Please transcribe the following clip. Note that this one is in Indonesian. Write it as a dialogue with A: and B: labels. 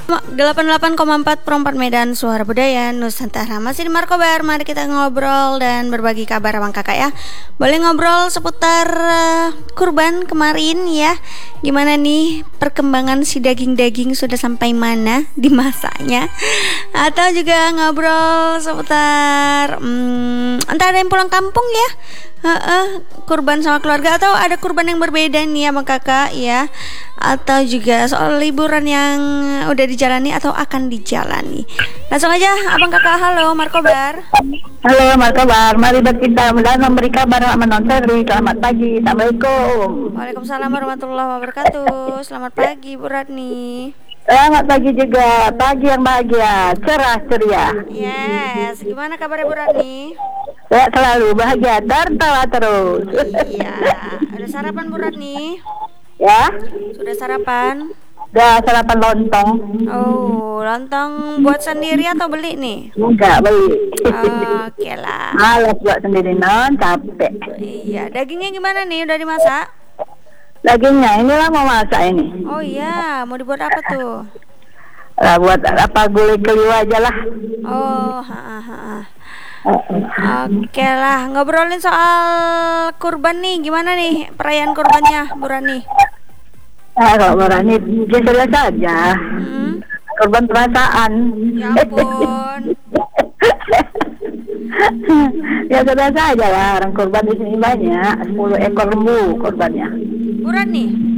A: 88,4 Perempat Medan, Suara Budaya Nusantara. Masih di Markobar, mari kita ngobrol dan berbagi kabar Bang Kakak ya. Boleh ngobrol seputar kurban kemarin ya. Gimana nih perkembangan si daging-daging, sudah sampai mana di masanya? Atau juga ngobrol seputar entah ada yang pulang kampung ya, kurban sama keluarga, atau ada kurban yang berbeda nih ya Bang Kakak ya. Atau juga soal liburan yang udah dijalani atau akan dijalani. Langsung aja Abang Kakak. Halo Markobar.
B: Halo Markobar, mari kita memberi kabar menonton. Selamat pagi, Assalamualaikum.
A: Waalaikumsalam warahmatullahi wabarakatuh. Selamat pagi Bu Radni.
B: Selamat pagi juga, pagi yang bahagia, cerah ceria.
A: Yes, gimana kabarnya Bu Radni?
B: Ya, selalu bahagia, tertawa terus.
A: Iya, ada sarapan Bu Radni?
B: Ya,
A: Sudah sarapan?
B: udah sarapan lontong.
A: Oh, lontong buat sendiri atau beli nih?
B: Enggak, beli.
A: Oke lah.
B: Malas buat sendiri, non, capek.
A: Iya, dagingnya gimana nih? Udah dimasak?
B: Dagingnya, inilah mau masak ini.
A: Oh iya, mau dibuat apa tuh?
B: Lah, buat apa, gulai keliwa aja lah.
A: Oh, Oke lah, ngobrolin soal kurban nih, gimana nih perayaan kurbannya Bu Rani?
B: Kalau berani, biasa saja. Korban perasaan.
A: Ya ampun.
B: Ya biasa aja lah, orang korban di sini banyak, 10 ekor lembu korbannya.
A: Bu Rani,